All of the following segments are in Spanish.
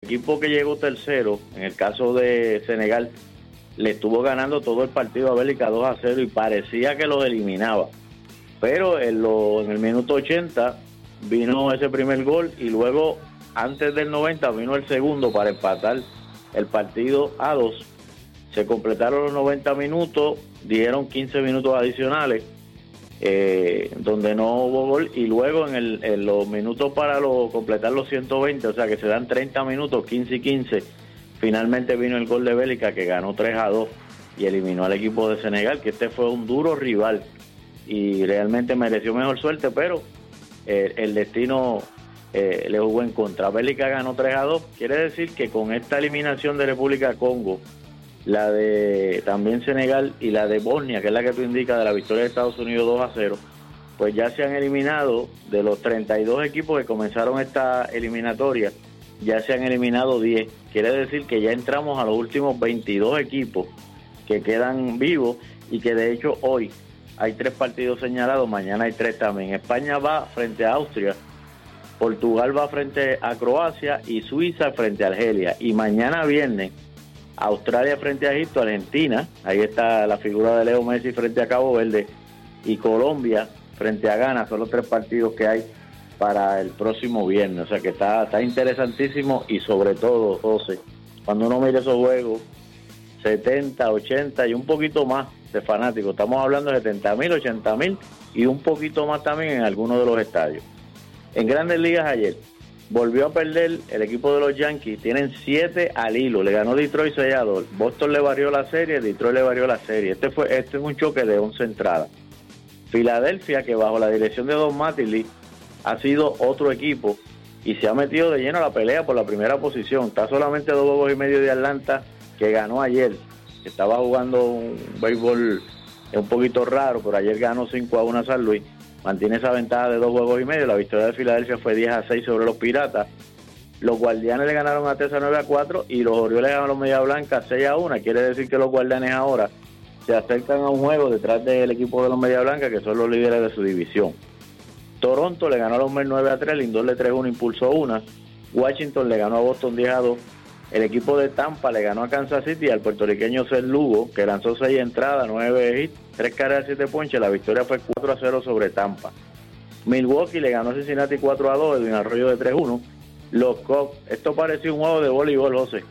equipo que llegó tercero, en el caso de Senegal, le estuvo ganando todo el partido a Bélgica 2-0 y parecía que los eliminaba. Pero en el minuto 80 vino ese primer gol y luego antes del 90 vino el segundo para empatar el partido a 2. Se completaron los 90 minutos, dieron 15 minutos adicionales donde no hubo gol y luego en los minutos para completar los 120, o sea que se dan 30 minutos, 15 y 15, finalmente vino el gol de Bélgica que ganó 3-2 y eliminó al equipo de Senegal, que este fue un duro rival y realmente mereció mejor suerte, pero el destino le jugó en contra. Bélgica ganó 3-2, quiere decir que con esta eliminación de República Congo, la de también Senegal y la de Bosnia, que es la que tú indicas de la victoria de Estados Unidos 2-0, pues ya se han eliminado de los 32 equipos que comenzaron esta eliminatoria, ya se han eliminado 10. Quiere decir que ya entramos a los últimos 22 equipos que quedan vivos y que de hecho hoy hay 3 partidos señalados, mañana hay 3 también. España va frente a Austria, Portugal va frente a Croacia y Suiza frente a Argelia. Y mañana viernes, Australia frente a Egipto, Argentina, ahí está la figura de Leo Messi frente a Cabo Verde, y Colombia frente a Ghana. Son los 3 partidos que hay para el próximo viernes. O sea que está interesantísimo y sobre todo, José, cuando uno mira esos juegos, 70, 80 y un poquito más de fanáticos. Estamos hablando de 70,000, 80,000 y un poquito más también en algunos de los estadios. En Grandes Ligas ayer volvió a perder el equipo de los Yankees, tienen 7 al hilo, le ganó Detroit 6-2, Boston le varió la serie, Detroit le varió la serie, este es un choque de 11 entradas. Filadelfia, que bajo la dirección de Don Mattingly ha sido otro equipo y se ha metido de lleno a la pelea por la primera posición, está solamente 2 juegos y medio de Atlanta, que ganó ayer, estaba jugando un béisbol un poquito raro, pero ayer ganó 5-1 a San Luis. Mantiene esa ventaja de 2 juegos y medio. La victoria de Filadelfia fue 10-6 sobre los Piratas. Los Guardianes le ganaron a Texas 9-4 y los Orioles ganaron a los Medias Blancas 6-1. Quiere decir que los Guardianes ahora se acercan a un juego detrás del equipo de los Medias Blancas, que son los líderes de su división. Toronto le ganó a los Mets 9-3, Lindor le 3-1, impulsó una. Washington le ganó a Boston 10-2. El equipo de Tampa le ganó a Kansas City al puertorriqueño Seth Lugo, que lanzó 6 entradas, 9 hits, 3 carreras, 7 ponches. La victoria fue 4-0 sobre Tampa. Milwaukee le ganó a Cincinnati 4-2, Edwin Arroyo de 3-1. Los Cubs, esto pareció un juego de voleibol, José,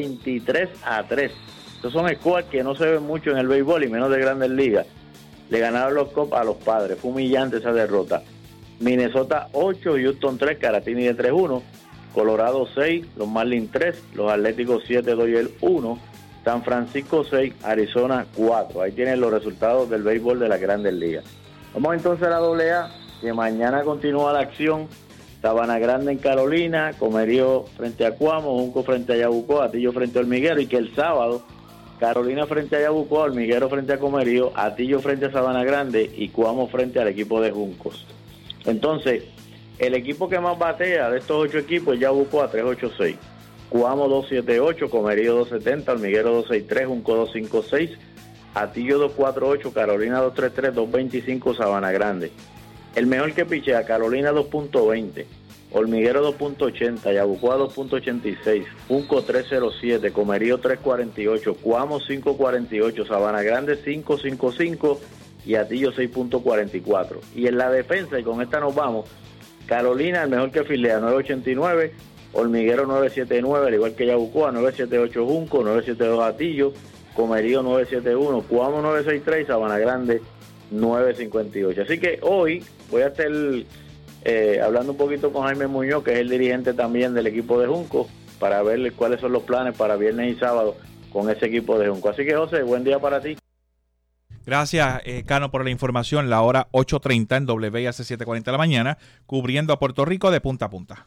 23-3. Estos son scores que no se ven mucho en el béisbol y menos de Grandes Ligas. Le ganaron los Cubs a los Padres, fue humillante esa derrota. Minnesota 8, Houston 3, Caratini de 3-1. Colorado 6, los Marlins 3, los Atléticos 7, Dodgers 1, San Francisco 6, Arizona 4. Ahí tienen los resultados del béisbol de las Grandes Ligas. Vamos entonces a la AA, que mañana continúa la acción. Sabana Grande en Carolina, Comerío frente a Cuamo, Junco frente a Yabucoa, Atillo frente a Hormiguero, y que el sábado Carolina frente a Yabucoa, Hormiguero frente a Comerío, Atillo frente a Sabana Grande y Cuamo frente al equipo de Juncos. Entonces, el equipo que más batea de estos 8 equipos es Yabucoa 3.86, Cuamo 2.78, Comerío 2.70, Hormiguero 2.63, Junco 2.56, Atillo 2.48, Carolina 2.33, 2.25, Sabana Grande. El mejor que pichea, Carolina 2.20, Hormiguero 2.80, Yabucoa 2.86, Junco 3.07, Comerío 3.48, Cuamo 5.48, Sabana Grande 5.55 y Atillo 6.44. Y en la defensa, y con esta nos vamos, Carolina, el mejor que filea, 9.89, Hormiguero 9.79, al igual que Yabucoa, 9.78 Junco, 9.72 Atillo, Comerío 9.71, Cuamo 9.63 y Sabana Grande 9.58. Así que hoy voy a estar hablando un poquito con Jaime Muñoz, que es el dirigente también del equipo de Junco, para ver cuáles son los planes para viernes y sábado con ese equipo de Junco. Así que, José, buen día para ti. Gracias, Cano, por la información. La hora 8:30 en WIAC 740 de la mañana, cubriendo a Puerto Rico de punta a punta.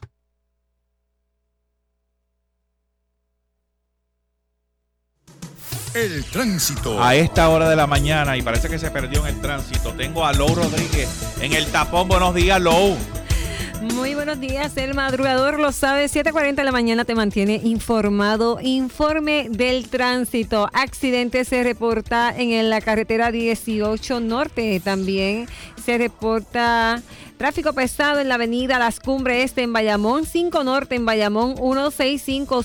El tránsito. A esta hora de la mañana, y parece que se perdió en el tránsito, tengo a Lou Rodríguez en el tapón. Buenos días, Lou. Muy buenos días, el madrugador lo sabe, 7:40 de la mañana te mantiene informado. Informe del tránsito, accidente se reporta en la carretera 18 Norte, también se reporta tráfico pesado en la avenida Las Cumbres Este en Bayamón, 5 Norte en Bayamón, 165